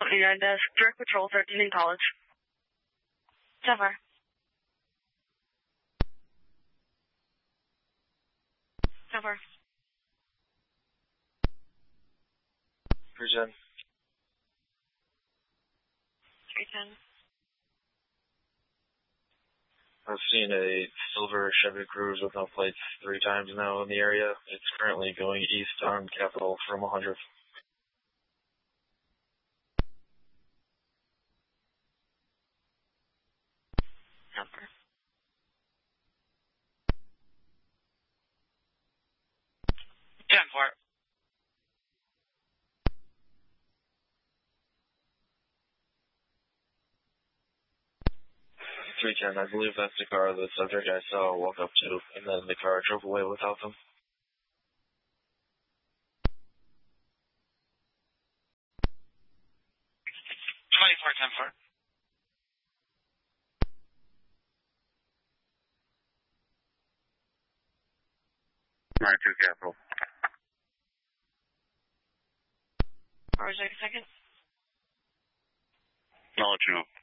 29 desk, direct patrol 13 in College. 10-4. 10-4. Present. 310. I've seen a silver Chevy Cruze with no plates 3 times now in the area. It's currently going east on Capitol from 100th. Number. 10-4. 310, I believe that's the car the subject I saw walk up to, and then the car drove away without them. 24-10-4. 92 Capital. Roger, second. I'll let you know.